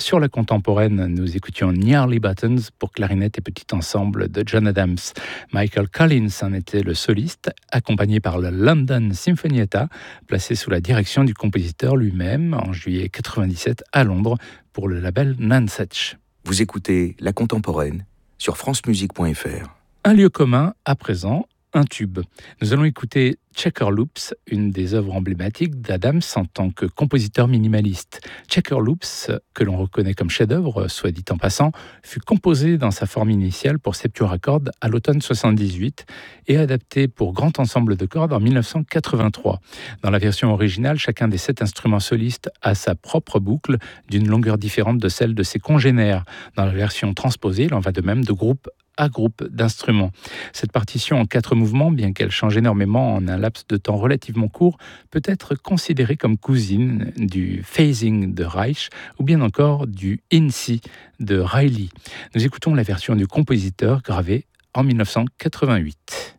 sur la contemporaine, nous écoutions Nearly Buttons pour clarinette et petit ensemble de John Adams. Michael Collins en était le soliste, accompagné par le London Sinfonietta, placé sous la direction du compositeur lui-même en juillet 1997 à Londres pour le label Nonesuch. Vous écoutez La Contemporaine sur francemusique.fr. Un lieu commun à présent, un tube. Nous allons écouter Checker Loops, une des œuvres emblématiques d'Adams en tant que compositeur minimaliste. Checker Loops, que l'on reconnaît comme chef-d'œuvre, soit dit en passant, fut composé dans sa forme initiale pour septuor à cordes à l'automne 78 et adapté pour grand ensemble de cordes en 1983. Dans la version originale, chacun des 7 instruments solistes a sa propre boucle d'une longueur différente de celle de ses congénères. Dans la version transposée, il en va de même de groupe à groupe d'instruments. Cette partition en 4 mouvements, bien qu'elle change énormément en un laps de temps relativement court, peut être considérée comme cousine du phasing de Reich ou bien encore du in-si de Riley. Nous écoutons la version du compositeur gravée en 1988.